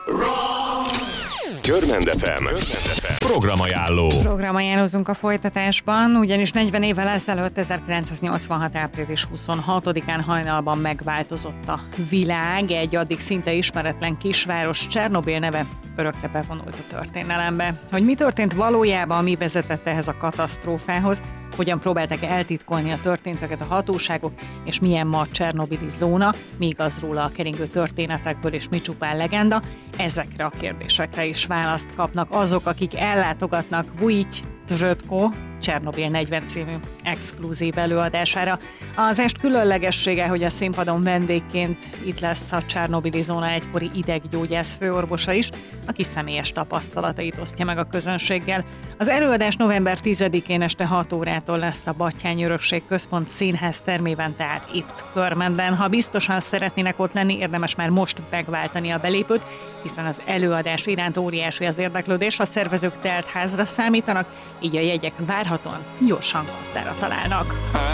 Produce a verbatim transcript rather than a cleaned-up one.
Körmend ef em programajánló. Programajánlózunk a folytatásban, ugyanis negyven évvel ezelőtt, ezerkilencszáznyolcvanhat. április huszonhatodikán hajnalban megváltozott a világ. Egy addig szinte ismeretlen kisváros, Csernobil neve örökre bevonult a történelembe. Hogy mi történt valójában, mi vezetett ehhez a katasztrófához, hogyan próbálták eltitkolni a történteket a hatóságok, és milyen ma a csernobili zóna, mi igaz róla a keringő történetekből, és mi csupán legenda, ezekre a kérdésekre is választ kapnak azok, akik ellátogatnak Vujtyrsko Csernobil negyven című exkluzív előadására. Az est különlegessége, hogy a színpadon vendégként itt lesz a csernobili zóna egykori ideggyógyász főorvosa is, aki személyes tapasztalatait osztja meg a közönséggel. Az előadás november tizedikén este hat órától lesz a Batthyány Örökség Központ színház termében, tehát itt Körmenden. Ha biztosan szeretnének ott lenni, érdemes már most megváltani a belépőt, hiszen az előadás iránt óriási az érdeklődés, a szervezők telt házra számítanak, így a jegyek várhatóan gyorsan gazdára találnak.